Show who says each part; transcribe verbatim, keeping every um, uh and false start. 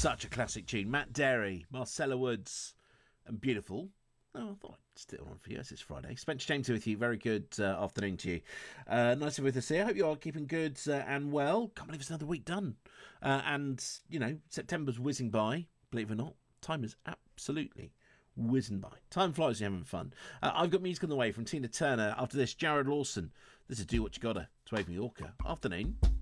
Speaker 1: Such a classic tune. Matt Derry, Marcella Woods, and Beautiful. Oh, I thought I'd stick it on for you as it's Friday. Spencer James with you. Very good uh, afternoon to you. Uh, nice to be with us here. I hope you are keeping good uh, and well. Can't believe it's another week done. Uh, and, you know, September's whizzing by, believe it or not. Time is absolutely whizzing by. Time flies when you're having fun. Uh, I've got music on the way from Tina Turner. After this, Jared Lawson. This is Do What You Gotta. It's Wave New Yorker. Afternoon.